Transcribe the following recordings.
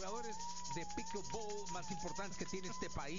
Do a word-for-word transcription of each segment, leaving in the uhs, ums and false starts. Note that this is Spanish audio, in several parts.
jugadores de pickleball más importantes que tiene este país.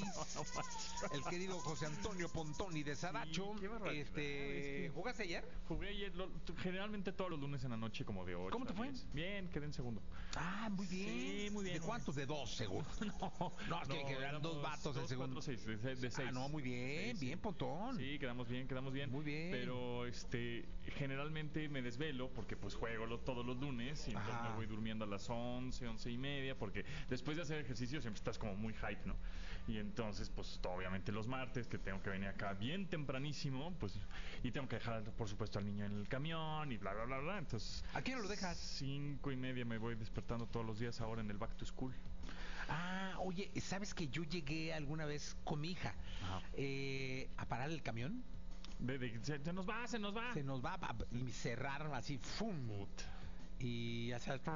El querido José Antonio Pontoni de Saracho. Sí, qué barbaridad. Este, Es que- ¿Jugaste ayer? Jugué ayer, lo- t- generalmente todos los lunes en la noche, como de ocho. ¿Cómo te fue? Bien, quedé en segundo. Ah, muy bien. Sí, muy bien. ¿De cuántos? De dos, seguro. No, No, es que quedaron éramos dos vatos en dos, segundo. cuatro, seis, de, de- de seis. Ah, no, muy bien, Sí, bien, sí. Pontón. Sí, quedamos bien, quedamos bien. Muy bien. Pero este, generalmente me desvelo porque pues juego lo- todos los lunes y entonces Ajá. me voy durmiendo a las once, once y media, porque después de hacer ejercicio siempre estás como muy hype, ¿no? Y entonces, pues obviamente los martes que tengo que venir acá bien tempranísimo, pues, y tengo que dejar, por supuesto, al niño en el camión y bla, bla, bla, bla. Entonces, ¿A quién lo dejas? Cinco y media me voy despertando todos los días ahora en el back to school. Ah, oye, ¿sabes que yo llegué alguna vez con mi hija Ajá. eh, a parar el camión? De, de- se, se nos va, se nos va. Se nos va pa- y cerrar así, ¡fum! Puta. Y ya sabes.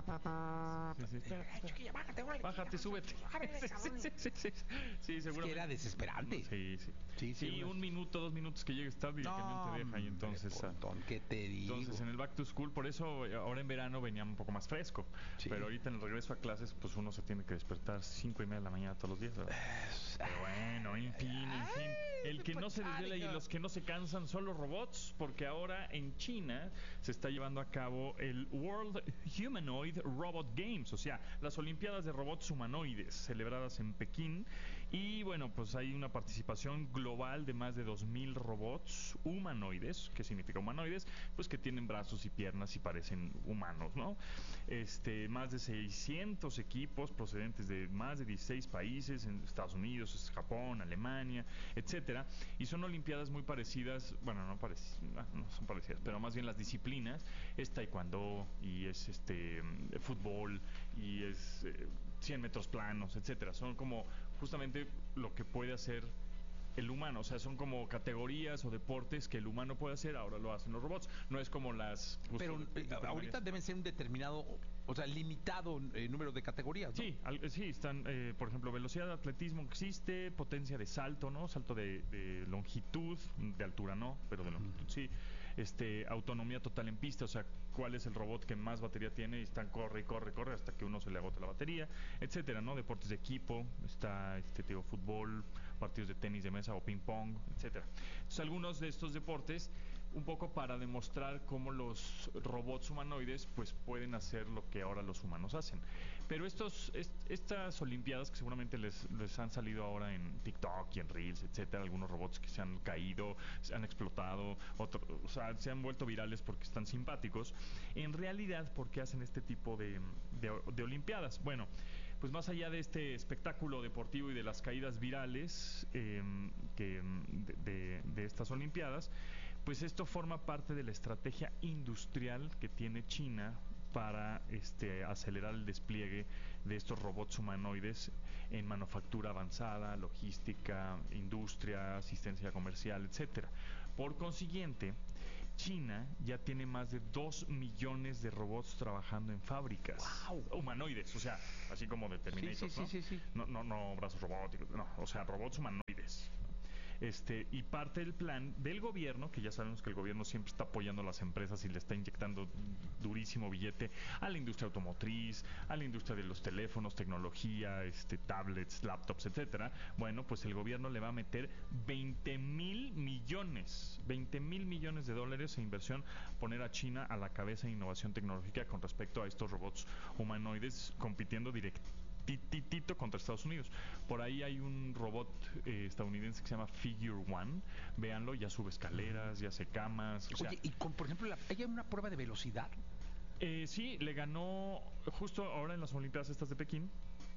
Sí, sí, espera, Ay, chiquilla, bájate, órale, Bájate, chiquilla, súbete. ábrele, Sí, cabrón. sí, sí, sí, sí. Sí, Es que seguramente. era desesperante. Sí, sí. Sí, sí, Sí, unos- un minuto, dos minutos que llegues tarde y el camión te deja y entonces... hombre, ah, Pontón, ¿qué te digo? Entonces en el back to school, por eso eh, ahora en verano venía un poco más fresco. Sí. Pero ahorita en el regreso a clases, pues uno se tiene que despertar cinco y media de la mañana todos los días, ¿verdad? Pero bueno, en fin, en fin. El que no se desvela y los que no se cansan son los robots, porque ahora en China se está llevando a cabo el World Humanoid Robot Games, o sea, las Olimpiadas de Robots Humanoides, celebradas en Pekín. Y bueno, pues hay una participación global de más de dos mil robots humanoides. ¿Qué significa humanoides? Pues que tienen brazos y piernas y parecen humanos, ¿no? Este, más de seiscientos equipos procedentes de más de dieciséis países, en Estados Unidos, Japón, Alemania, etcétera. Y son olimpiadas muy parecidas, bueno, no, parec- no, no son parecidas, pero más bien las disciplinas es taekwondo y es este mm, fútbol y es eh, cien metros planos, etcétera. Son como justamente lo que puede hacer el humano, o sea, son como categorías o deportes que el humano puede hacer, ahora lo hacen los robots. No es como las... justo, Pero eh, veterinarias. ahorita deben ser un determinado, o sea, limitado eh, número de categorías, ¿no? Sí, al- sí, están, eh, por ejemplo, velocidad de atletismo existe, potencia de salto, ¿no? Salto de, de longitud, de altura no, pero de longitud sí. Este, autonomía total en pista, o sea, cuál es el robot que más batería tiene y están corre y corre, corre hasta que uno se le agote la batería, etcétera, ¿no? Deportes de equipo, está, este, te digo, fútbol, partidos de tenis de mesa o ping pong, etcétera. Entonces, algunos de estos deportes, un poco para demostrar cómo los robots humanoides, pues pueden hacer lo que ahora los humanos hacen. Pero estos, est- estas olimpiadas que seguramente les, les han salido ahora en TikTok y en Reels, etcétera, algunos robots que se han caído, se han explotado, otro, o sea, se han vuelto virales porque están simpáticos. En realidad, ¿por qué hacen este tipo de, de, de olimpiadas? Bueno, pues más allá de este espectáculo deportivo y de las caídas virales eh, que, de, de, de estas olimpiadas, pues esto forma parte de la estrategia industrial que tiene China para este, acelerar el despliegue de estos robots humanoides en manufactura avanzada, logística, industria, asistencia comercial, etcétera. Por consiguiente, China ya tiene más de dos millones de robots trabajando en fábricas. ¡Wow! Humanoides, o sea, así como de Terminator, Sí, sí, ¿no? sí, sí, sí. No, no, no brazos robóticos, no, o sea, robots humanoides. Este, y parte del plan del gobierno, que ya sabemos que el gobierno siempre está apoyando a las empresas y le está inyectando durísimo billete a la industria automotriz, a la industria de los teléfonos, tecnología, este, tablets, laptops, etcétera. Bueno, pues el gobierno le va a meter veinte mil millones, veinte mil millones de dólares en inversión, poner a China a la cabeza de innovación tecnológica con respecto a estos robots humanoides compitiendo directamente titito contra Estados Unidos. Por ahí hay un robot eh, estadounidense que se llama Figure One. Véanlo, ya sube escaleras, ya hace camas. O sea, Oye, y con, por ejemplo, la, ¿hay una prueba de velocidad? eh, sí, le ganó justo ahora en las Olimpiadas estas de Pekín.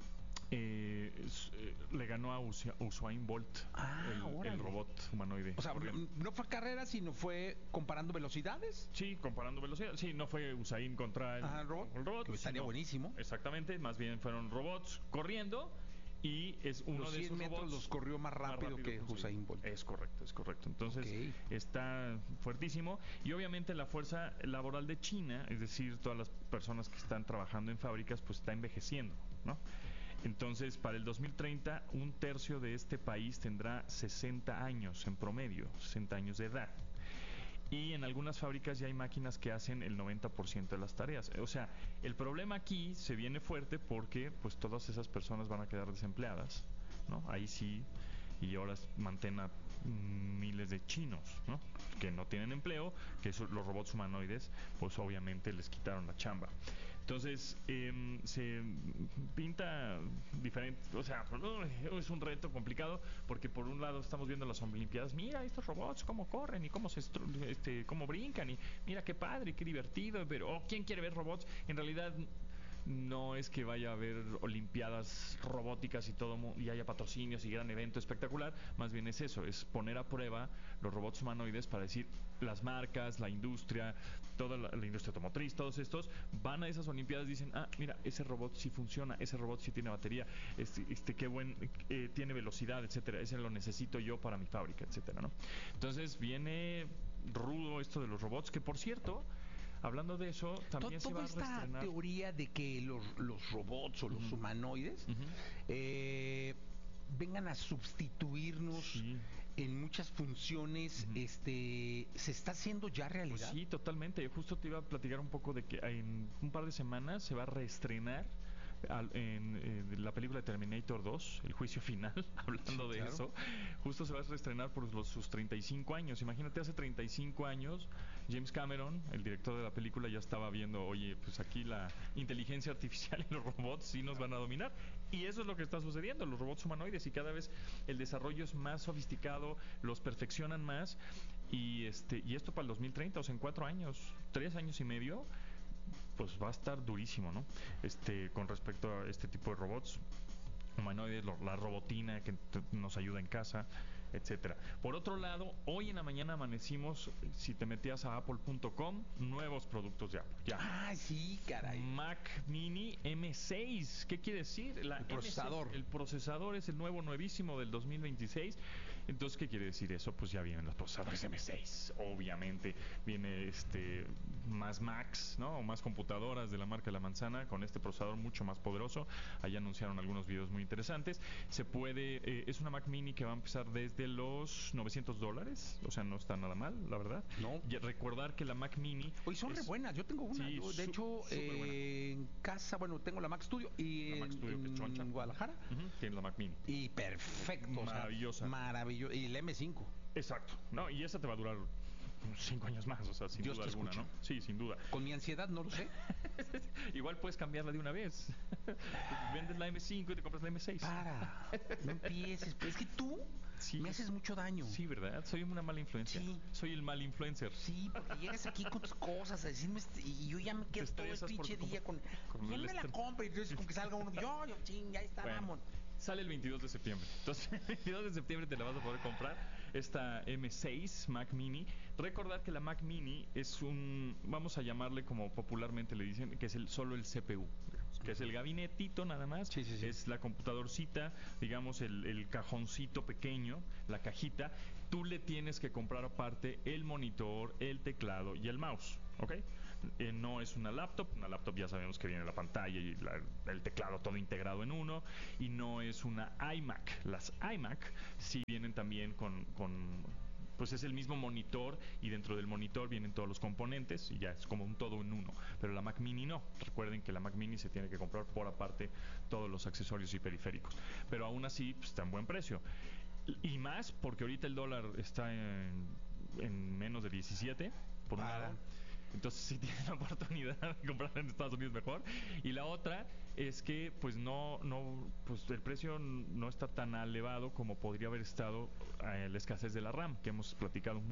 Eh, es, eh, le ganó a Usa- Usain Bolt, Ah, el, órale. el robot humanoide. O sea, corriendo. no fue carrera, sino fue comparando velocidades. Sí, comparando velocidad. Sí, no fue Usain contra el, Ah, el robot. el robot, Que estaría sino- buenísimo. Exactamente, más bien fueron robots corriendo y es uno Los de cien esos metros robots los corrió más rápido que Usain Bolt. Es correcto, es correcto. Entonces Ok. está fuertísimo y obviamente la fuerza laboral de China, es decir, todas las personas que están trabajando en fábricas, pues está envejeciendo, ¿no? Entonces, para el dos mil treinta, un tercio de este país tendrá sesenta años en promedio, sesenta años de edad. y en algunas fábricas ya hay máquinas que hacen el noventa por ciento de las tareas. O sea, el problema aquí se viene fuerte porque pues todas esas personas van a quedar desempleadas, ¿no? Ahí sí, y ahora mantén a miles de chinos, ¿no? Que no tienen empleo, que eso, los robots humanoides, pues obviamente les quitaron la chamba. Entonces, eh, se pinta diferente, o sea, uh, es un reto complicado porque por un lado estamos viendo las Olimpiadas, mira estos robots cómo corren y cómo se este, cómo brincan y mira qué padre, qué divertido, pero oh, ¿quién quiere ver robots? En realidad no es que vaya a haber olimpiadas robóticas y todo y haya patrocinios y gran evento espectacular, más bien es eso, es poner a prueba los robots humanoides para decir las marcas, la industria, toda la, la industria automotriz, todos estos van a esas olimpiadas y dicen, ah, mira, ese robot sí funciona, ese robot sí tiene batería, este, este qué buen, eh, tiene velocidad, etcétera, ese lo necesito yo para mi fábrica, etcétera, ¿no? Entonces viene rudo esto de los robots, que por cierto, hablando de eso, también Todo, se va a esta reestrenar teoría de que los, los robots o los uh-huh. humanoides uh-huh. eh, vengan a sustituirnos sí. en muchas funciones, uh-huh. este, ¿se está haciendo ya realidad? Pues sí, totalmente. Justo te iba a platicar un poco de que en un par de semanas se va a reestrenar Al, en, en la película de Terminator dos, El juicio final, hablando sí, de claro. eso, justo se va a reestrenar por los, sus treinta y cinco años. Imagínate, hace treinta y cinco años, James Cameron, el director de la película, ya estaba viendo, oye, pues aquí la inteligencia artificial y los robots sí nos van a dominar. Y eso es lo que está sucediendo, los robots humanoides, y cada vez el desarrollo es más sofisticado, los perfeccionan más, y este y esto para el dos mil treinta, o sea, en cuatro años, tres años y medio, pues va a estar durísimo, ¿no? Este, con respecto a este tipo de robots humanoides, lo, la robotina que t- nos ayuda en casa, etcétera. Por otro lado, hoy en la mañana amanecimos, si te metías a apple punto com, nuevos productos de Apple. Ya. Ah, sí, caray. Mac Mini M seis. ¿Qué quiere decir? La el procesador. M seis, el procesador es el nuevo nuevísimo del dos mil veintiséis. Entonces, ¿qué quiere decir eso? Pues ya vienen los procesadores M seis. Obviamente viene este más Macs, ¿no? O más computadoras de la marca La Manzana con este procesador mucho más poderoso. Ahí anunciaron algunos videos muy interesantes. Se puede, eh, es una Mac Mini que va a empezar desde los novecientos dólares. O sea, no está nada mal, la verdad. No. Y recordar que la Mac Mini... Oye, son es, re buenas. Yo tengo una. Sí, Yo, de su, hecho, eh, en casa, bueno, tengo la Mac Studio y la Mac Studio, en, que es choncha. en Guadalajara. Uh-huh. Tiene la Mac Mini. Y perfecto. Maravillosa. O sea, maravillosa. Y la M cinco. Exacto. No, y esa te va a durar cinco años más, o sea, sin Dios duda alguna, escuche. ¿no? Sí, sin duda. Con mi ansiedad no lo sé. Igual puedes cambiarla de una vez. Vendes la M cinco y te compras la M seis. Para, no empieces. Es que tú sí, me haces mucho daño. Sí, ¿verdad? Soy una mala influencia. Sí. Soy el mal influencer. Sí, porque llegas aquí con tus cosas a decirme este, y yo ya me quedo todo el pinche día con... con ¿quién me la compra? Y entonces con que salga uno, yo, yo, ching, ya está, bueno, vamos. Sale el veintidós de septiembre. Entonces, el veintidós de septiembre te la vas a poder comprar, esta M seis Mac Mini. Recordar que la Mac Mini es un, vamos a llamarle como popularmente le dicen, que es el solo el C P U, digamos, que es el gabinetito nada más, sí, sí, sí. Es la computadorcita, digamos el, el cajoncito pequeño, la cajita. Tú le tienes que comprar aparte el monitor, el teclado y el mouse, ¿ok? Eh, no es una laptop, una laptop ya sabemos que viene la pantalla y la, el teclado todo integrado en uno, y no es una iMac. Las iMac sí vienen también con, con pues es el mismo monitor, y dentro del monitor vienen todos los componentes y ya es como un todo en uno, pero la Mac Mini no. Recuerden que la Mac Mini se tiene que comprar por aparte todos los accesorios y periféricos, pero aún así pues, está en buen precio, y más porque ahorita el dólar está en, en menos de diecisiete por un lado. Entonces si tienen la oportunidad de comprar en Estados Unidos mejor. Y la otra es que pues no, no, pues el precio no está tan elevado como podría haber estado eh, la escasez de la RAM, que hemos platicado